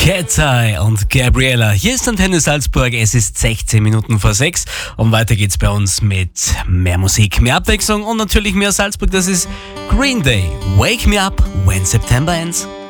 Cat's Eye und Gabriella. Hier ist Antenne Salzburg, es ist 16 Minuten vor 6 und weiter geht's bei uns mit mehr Musik, mehr Abwechslung und natürlich mehr Salzburg. Das ist Green Day, Wake Me Up When September Ends.